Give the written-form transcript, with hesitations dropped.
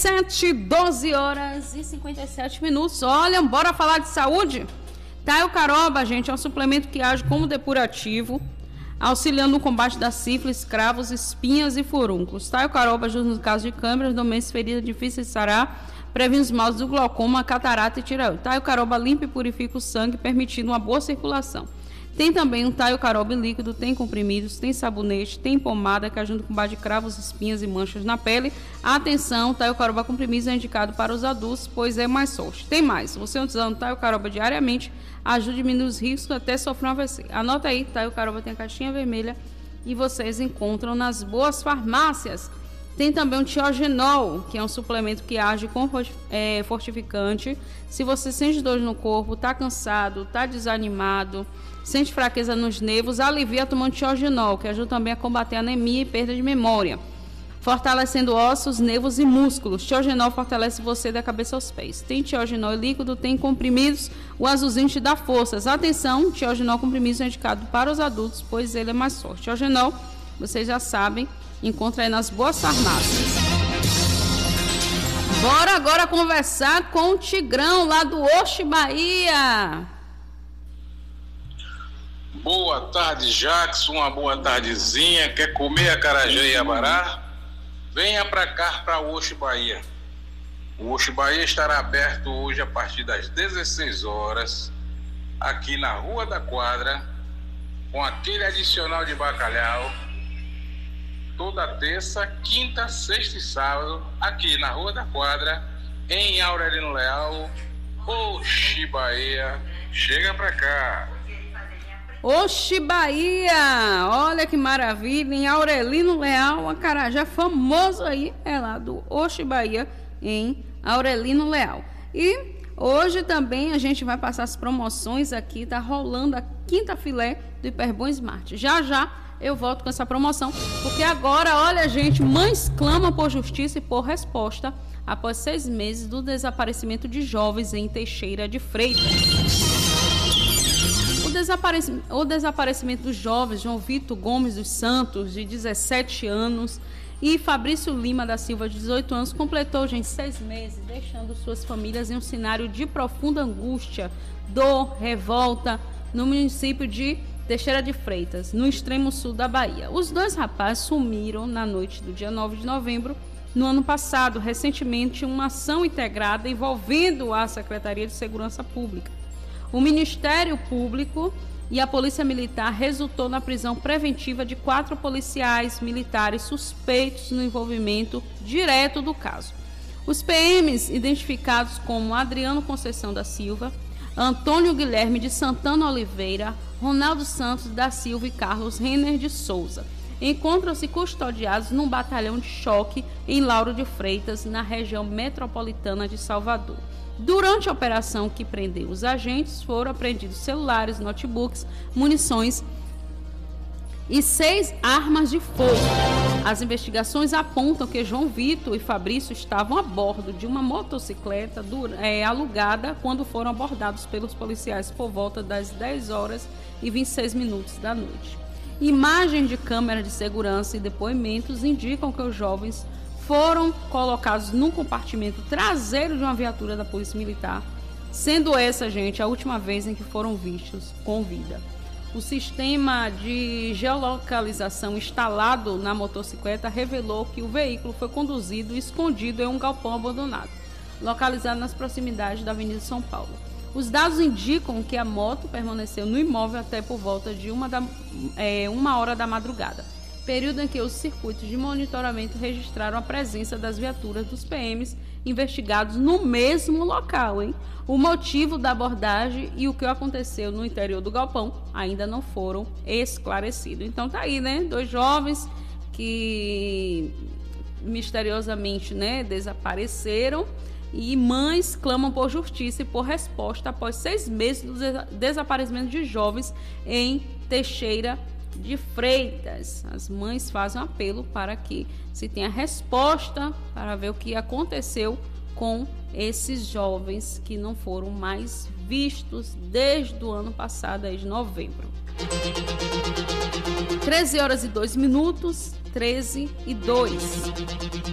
12 horas e 57 minutos. Olha, bora falar de saúde? Taiocaroba, gente, é um suplemento que age como depurativo, auxiliando no combate da sífilis, cravos, espinhas e furúnculos. Taiocaroba ajuda no caso de câimbras, dormências, feridas difíceis de sarar, previne os males do glaucoma, catarata e tireoide. Taiocaroba limpa e purifica o sangue, permitindo uma boa circulação. Tem também um taiocaroba líquido, tem comprimidos, tem sabonete, tem pomada que ajuda no combate de cravos, espinhas e manchas na pele. Atenção, taiocaroba comprimidos é indicado para os adultos, pois é mais forte. Tem mais, você usando taiocaroba diariamente, ajuda a diminuir os riscos até sofrer um AVC. Anota aí, taiocaroba tem a caixinha vermelha e vocês encontram nas boas farmácias. Tem também o tiogenol, que é um suplemento que age como fortificante. Se você sente dor no corpo, está cansado, está desanimado, sente fraqueza nos nervos, alivia tomando tiogenol, que ajuda também a combater anemia e perda de memória, fortalecendo ossos, nervos e músculos. Tiogenol fortalece você da cabeça aos pés. Tem tiogenol líquido, tem comprimidos, o azulzinho te dá forças. Atenção, tiogenol comprimidos é indicado para os adultos, pois ele é mais forte. Tiogenol, vocês já sabem, encontra aí nas boas farmácias. Bora agora conversar com o Tigrão, lá do Oxe, Bahia. Boa tarde, Jackson, uma boa tardezinha. Quer comer acarajé e abará? Venha para cá, para o Oxe, Bahia. O Oxe, Bahia estará aberto hoje a partir das 16 horas, aqui na Rua da Quadra, com aquele adicional de bacalhau, toda terça, quinta, sexta e sábado, aqui na Rua da Quadra, em Aurelino Leal, Oxe, Bahia. Chega pra cá. Oxe, Bahia, olha que maravilha, em Aurelino Leal, acarajé famoso aí, é lá do Oxe, Bahia, em Aurelino Leal. E hoje também a gente vai passar as promoções aqui, tá rolando a quinta filé do Hiperbom Smart. Já eu volto com essa promoção, porque agora, olha, gente, mães clamam por justiça e por resposta após 6 meses do desaparecimento de jovens em Teixeira de Freitas. O desaparecimento dos jovens João Vitor Gomes dos Santos, de 17 anos, e Fabrício Lima da Silva, de 18 anos, completou, gente, 6 meses, deixando suas famílias em um cenário de profunda angústia, dor, revolta, no município de Teixeira de Freitas, no extremo sul da Bahia. Os 2 rapazes sumiram na noite do dia 9 de novembro, no ano passado, recentemente, uma ação integrada envolvendo a Secretaria de Segurança Pública. O Ministério Público e a Polícia Militar resultou na prisão preventiva de 4 policiais militares suspeitos no envolvimento direto do caso. Os PMs, identificados como Adriano Conceição da Silva, Antônio Guilherme de Santana Oliveira, Ronaldo Santos da Silva e Carlos Renner de Souza, encontram-se custodiados num batalhão de choque em Lauro de Freitas, na região metropolitana de Salvador. Durante a operação que prendeu os agentes, foram apreendidos celulares, notebooks, munições e 6 armas de fogo. As investigações apontam que João Vitor e Fabrício estavam a bordo de uma motocicleta alugada quando foram abordados pelos policiais por volta das 10 horas e 26 minutos da noite. Imagens de câmera de segurança e depoimentos indicam que os jovens foram colocados num compartimento traseiro de uma viatura da Polícia Militar, sendo essa, gente, a última vez em que foram vistos com vida. O sistema de geolocalização instalado na motocicleta revelou que o veículo foi conduzido e escondido em um galpão abandonado, localizado nas proximidades da Avenida São Paulo. Os dados indicam que a moto permaneceu no imóvel até por volta de 1 hora da madrugada, período em que os circuitos de monitoramento registraram a presença das viaturas dos PMs investigados no mesmo local, hein? O motivo da abordagem e o que aconteceu no interior do galpão ainda não foram esclarecidos. Então tá aí, né? 2 jovens que misteriosamente, né, desapareceram, e mães clamam por justiça e por resposta após 6 meses do desaparecimento de jovens em Teixeira de Freitas. As mães fazem um apelo para que se tenha resposta para ver o que aconteceu com esses jovens que não foram mais vistos desde o ano passado, aí de novembro. 13 horas e 2 minutos, 13 e 2.